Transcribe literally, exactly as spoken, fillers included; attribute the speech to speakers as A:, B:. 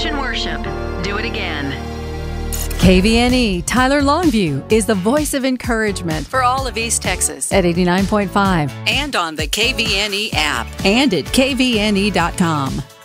A: Mission Worship. Do it again.
B: K V N E Tyler Longview is the voice of encouragement for all of East Texas at eighty-nine point five and on the K V N E app and at K V N E dot com.